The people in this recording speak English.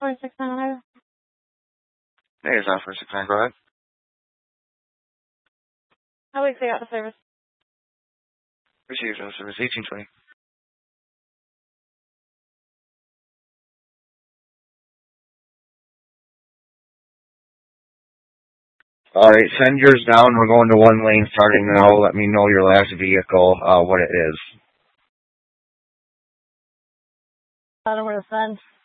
469. Hey, it's 469. Go ahead. How weeks they got the service? Received on service 1820. Alright, send yours down. We're going to one lane starting now. Let me know your last vehicle, what it is. I don't know where to send.